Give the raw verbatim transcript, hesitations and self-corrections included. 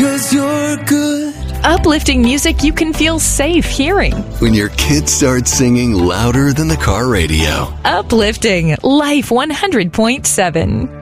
'cause you're good. Uplifting music you can feel safe hearing. When your kids start singing louder than the car radio. Uplifting Life one hundred point seven.